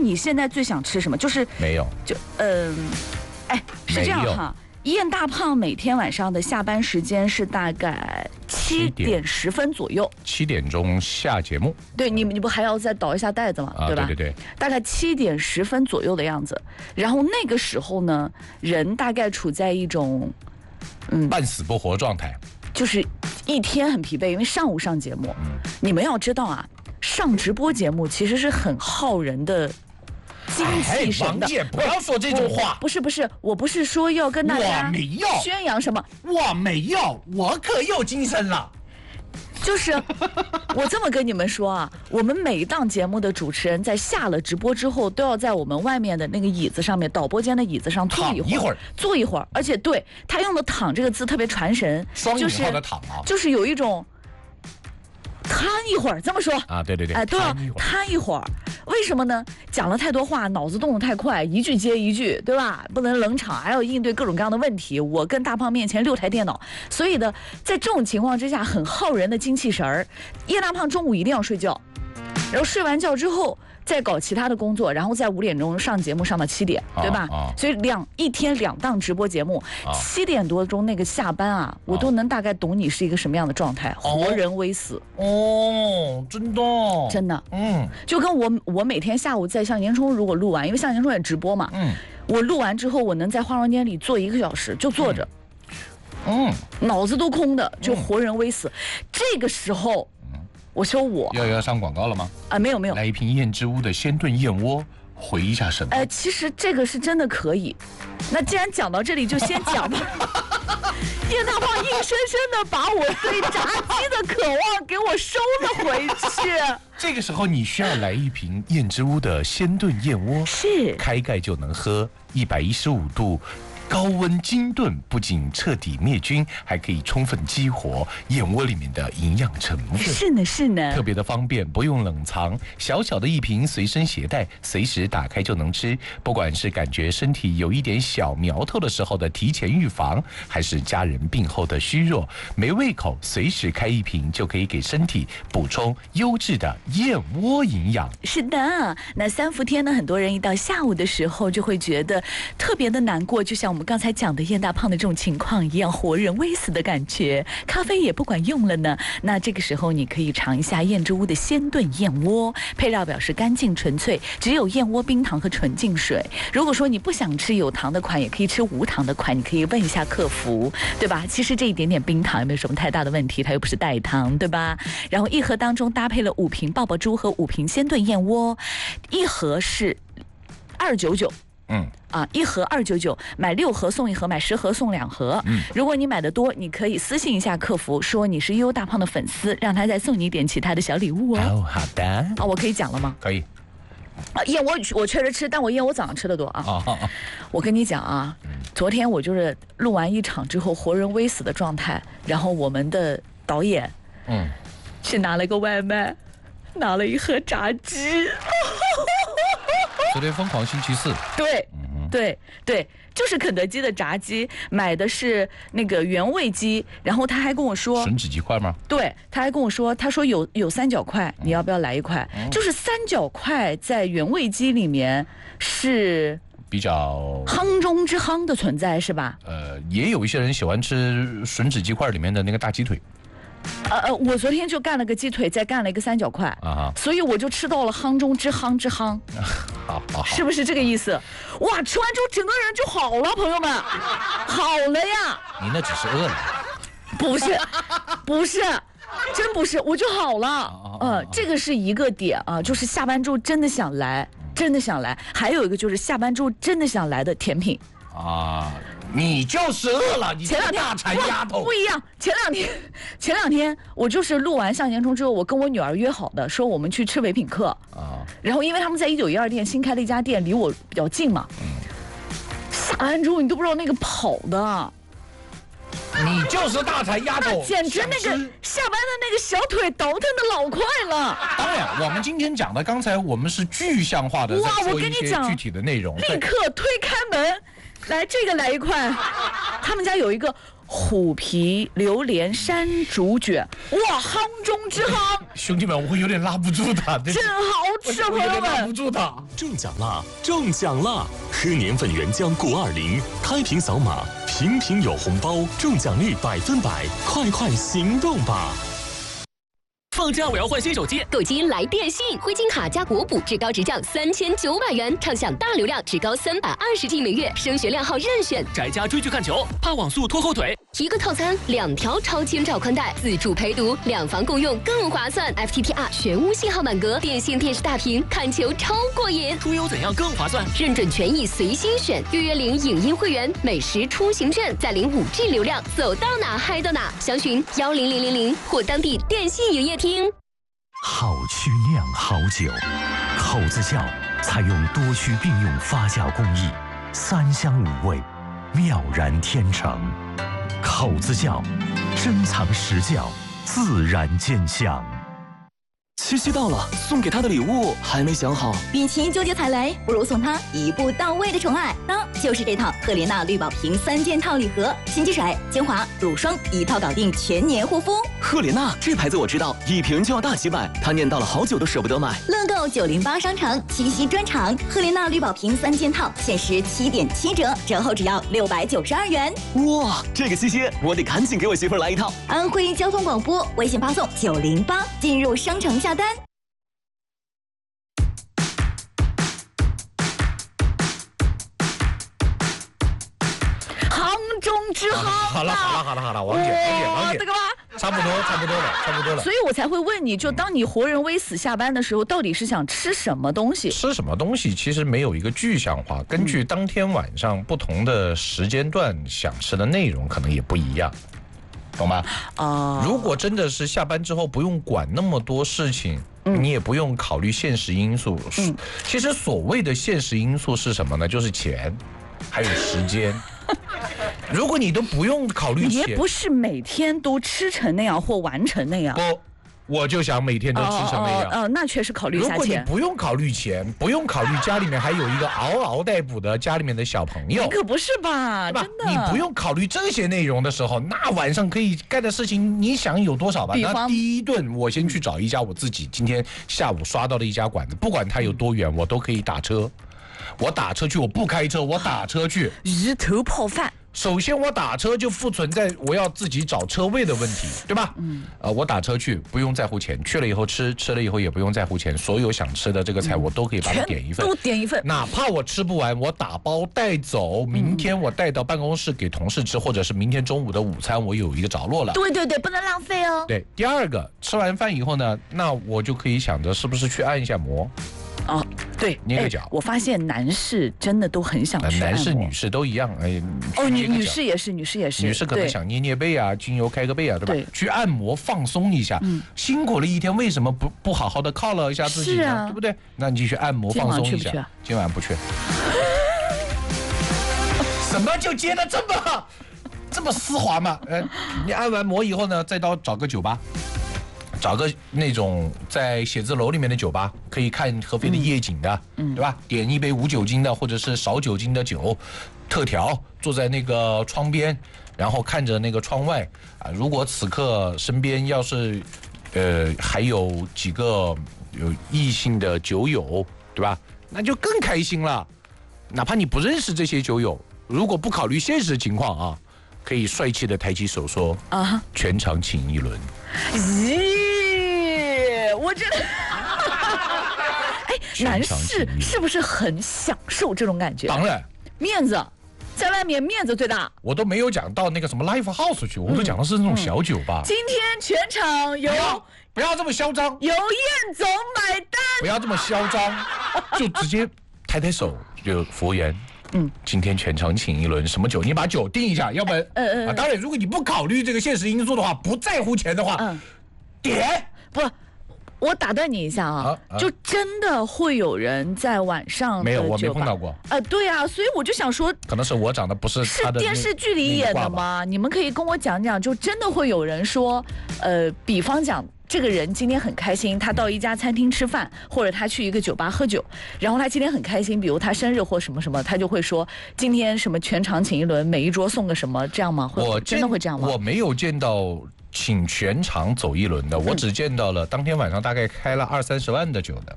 你现在最想吃什么？就是没有， 是这样哈。燕大胖每天晚上的下班时间是大概7点10分左右 ，7点钟下节目。 对，你不还要再倒一下袋子吗？对吧？ 对， 大概7点10分左右的样子。然后那个时候呢，人大概处在一种半死不活状态， 就是一天很疲惫，因为上午上节目。你们要知道啊，上直播节目其实是很耗人的。精气神的， 王姐不要说这种话。 不是，我不是说要跟大家宣扬什么， 我没有，我可有精神了。 就是我这么跟你们说啊，我们每一档节目的主持人在下了直播之后，都要在我们外面的那个椅子上面，导播间的椅子上坐一会儿，而且对他用的"躺"这个字特别传神， 双引号的"躺"啊， 就是有一种瘫一会儿，这么说啊，对， 都要瘫一会儿。为什么呢？讲了太多话，脑子动得太快，一句接一句，对吧？不能冷场，还要应对各种各样的问题。我跟大胖面前6台电脑，所以呢，在这种情况之下，很耗人的精气神儿。叶大胖中午一定要睡觉，然后睡完觉之后再搞其他的工作，然后在5点钟上节目上到7点，对吧？所以一天2档直播节目，7点多钟那个下班啊，我都能大概懂你是一个什么样的状态，活人微死。真的，就跟我每天下午在向年冲如果录完，因为向年冲也直播嘛，我录完之后，我能在化妆间里坐1个小时，就坐着，脑子都空的，就活人微死。这个时候。我说要上广告了吗？ 没有， 来一瓶燕之屋的鲜炖燕窝，回一下神。 其实这个是真的可以。那既然讲到这里，就先讲吧。叶大胖硬生生的把我对炸鸡的渴望给我收了回去。 这个时候你需要来一瓶燕之屋的鲜炖燕窝， 是开盖就能喝，115度。高温精炖不仅彻底灭菌，还可以充分激活燕窝里面的营养成分。 是呢， 特别的方便，不用冷藏，小小的一瓶随身携带，随时打开就能吃。不管是感觉身体有一点小苗头的时候的提前预防，还是家人病后的虚弱没胃口，随时开一瓶就可以给身体补充优质的燕窝营养。 是的，那3伏天呢，很多人一到下午的时候就会觉得特别的难过，就像我们刚才讲的燕大胖的这种情况一样，活人微死的感觉，咖啡也不管用了呢。那这个时候你可以尝一下燕之屋的鲜炖燕窝，配料表示干净纯粹，只有燕窝、冰糖和纯净水。如果说你不想吃有糖的款，也可以吃无糖的款，你可以问一下客服，对吧？其实这一点点冰糖也没有什么太大的问题，它又不是代糖，对吧？然后一盒当中搭配了5瓶爆爆珠和5瓶鲜炖燕窝，一盒是299。一盒299，买6盒送1盒，买10盒送2盒。如果你买的多，你可以私信一下客服，说你是优大胖的粉丝，让他再送你一点其他的小礼物哦。 好的。 我可以讲了吗？ 可以。 燕窝我确实吃，但我燕窝早上吃的多啊。我跟你讲啊，昨天我就是录完一场之后，活人微死的状态，然后我们的导演，去拿了个外卖，拿了1盒炸鸡。 昨天疯狂星期4。 对，就是肯德基的炸鸡，买的是那个原味鸡，然后他还跟我说吮指鸡块吗？ 对，他还跟我说，他说有三角块，你要不要来1块？就是三角块在原味鸡里面是比较夯中之夯的存在，是吧？ 也有一些人喜欢吃吮指鸡块里面的那个大鸡腿。 我昨天就干了个鸡腿，再干了一个三角块，所以我就吃到了夯中之夯之夯，是不是这个意思？哇，吃完之后整个人就好了，朋友们，好了呀！ 你那只是饿了， 不是，真不是，我就好了。这个是一个点啊，就是下班之后真的想来，还有一个就是下班之后真的想来的甜品啊。你就是饿了，你前2天大馋丫头不一样。前两天我就是录完向前冲之后，我跟我女儿约好的，说我们去吃唯品客然后因为他们在1912店新开了一家店，离我比较近嘛。下完之后你都不知道那个跑的， 你就是大馋丫头， 简直那个下班的那个小腿倒腾的老快了。 当然，我们今天讲的，刚才我们是具象化的在说一些具体的内容， 立刻推开门。来，这个来1块。他们家有一个虎皮榴莲山竹卷，哇，夯中之夯， 兄弟们，我会有点拉不住它， 真好吃，朋友拉不们。 住它。 中奖啦！中奖啦！喝年份原浆谷20，开瓶扫码，瓶瓶有红包，中奖率100%，快行动吧！放假我要换新手机， 购机来电信，灰金卡加国补，至高直降3900元，畅享大流量，至高320G 每月，升学亮号任选。 宅家追剧看球，怕网速拖后腿。 一个套餐，2条超千兆宽带，自助陪读，2房共用更划算。FTTR 全屋信号满格，电信电视大屏，看球超过瘾。 出游怎样更划算？ 认准权益随心选，预约领影音会员，每时出行券，再领5G 流量，走到哪嗨到哪。详询10000或当地电信营业厅。 好曲酿好酒，口子窖采用多区并用发酵工艺，3香5味，妙然天成。口子窖，珍藏实窖，自然见香。 七夕到了，送给他的礼物还没想好。 与其纠结踩雷，不如送他一步到位的宠爱，那就是这套赫莲娜绿宝瓶3件套礼盒，洗肌水、精华、乳霜一套搞定全年护肤。 赫莲娜这牌子我知道，一瓶就要大几百，他念叨了好久都舍不得买。 乐购908商城七夕专场，赫莲娜绿宝瓶3件套限时7.7折，折后只要692元。 哇，这个七夕我得赶紧给我媳妇来一套。 安徽交通广播微信发送908进入商城下单。 夯中之夯。 好了，王姐， 这个吧。 差不多了。 所以我才会问你，就当你活人微死下班的时候，到底是想吃什么东西？ 吃什么东西其实没有一个具象化，根据当天晚上不同的时间段想吃的内容可能也不一样，懂吗？如果真的是下班之后不用管那么多事情，你也不用考虑现实因素。其实所谓的现实因素是什么呢？就是钱，还有时间。如果你都不用考虑钱， 也不是每天都吃成那样或玩成那样。 不，我就想每天都吃成那样。 那确实考虑一下钱。 如果你不用考虑钱，不用考虑家里面还有一个嗷嗷待哺的家里面的小朋友， 可不是吧？真的， 你不用考虑这些内容的时候，那晚上可以干的事情，你想有多少吧？那第一顿我先去找一家我自己今天下午刷到的一家馆子，不管它有多远，我都可以打车。我打车去，我不开车，我打车去。 鱼头泡饭。 首先，我打车就不存在我要自己找车位的问题，对吧？我打车去不用在乎钱，去了以后吃了以后也不用在乎钱，所有想吃的这个菜我都可以把它点一份， 都点一份， 哪怕我吃不完，我打包带走，明天我带到办公室给同事吃，或者是明天中午的午餐我有一个着落了。 对，不能浪费哦。 对，第二个，吃完饭以后呢，那我就可以想着是不是去按一下摩。对，捏个脚。 我发现男士真的都很想去按摩， 男士、女士都一样。 女士也是。女士可能想捏背啊，精油开个背啊，对吧？对，去按摩放松一下。辛苦了一天，为什么不好好的犒劳一下自己呢？对不对？那你就去按摩放松一下。今晚不去。什么就接的这么丝滑吗？你按完摩以后呢，再到找个酒吧。找个那种在写字楼里面的酒吧，可以看合肥的夜景的，对吧？点一杯无酒精的或者是少酒精的酒，特调，坐在那个窗边，然后看着那个窗外啊。如果此刻身边要是还有几个有异性的酒友，对吧？那就更开心了。哪怕你不认识这些酒友，如果不考虑现实情况啊，可以帅气的抬起手说全场请一轮。 我觉得，男士是不是很享受这种感觉？ 当然， 面子，在外面面子最大。 我都没有讲到那个什么 live house 去，我都讲的是那种小酒吧。 今天全场有， 不要这么嚣张， 有燕总买单， 不要这么嚣张，就直接抬手，就服务员。今天全场请一轮什么酒？你把酒定一下，要不然当然，如果你不考虑这个现实因素的话，不在乎钱的话，点不。我打断你一下就真的会有人在晚上没有，我没碰到过。 对啊，所以我就想说， 可能是我长得不是他的是电视剧里演的吗？你们可以跟我讲讲，就真的会有人说，比方讲这个人今天很开心，他到一家餐厅吃饭，或者他去一个酒吧喝酒，然后他今天很开心，比如他生日或什么什么，他就会说今天什么全场请一轮，每一桌送个什么，这样吗？会真的会这样吗？ 我没有见到请全场走一轮的，我只见到了当天晚上大概开了20-30万的酒的。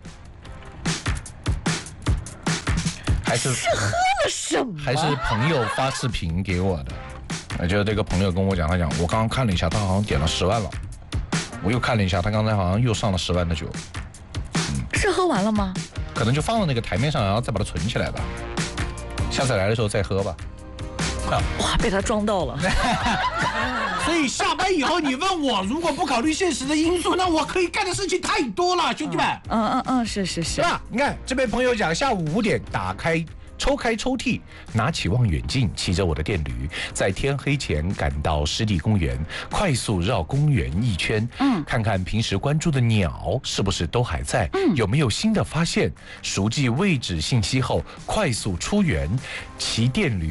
是喝了什么？ 还是朋友发视频给我的，就这个朋友跟我讲，他讲我刚刚看了一下，他好像点了10万了。我又看了一下，他刚才好像又上了10万的酒。 是喝完了吗？ 可能就放到那个台面上，然后再把它存起来吧。下次来的时候再喝吧。 哇，被他装到了。 所以下班以后你问我，如果不考虑现实的因素，那我可以干的事情太多了，兄弟们。 是， 对吧？你看这位朋友讲，下午5点抽开抽屉，拿起望远镜，骑着我的电驴，在天黑前赶到湿地公园，快速绕公园一圈，看看平时关注的鸟是不是都还在，有没有新的发现，熟记位置信息后，快速出园，骑电驴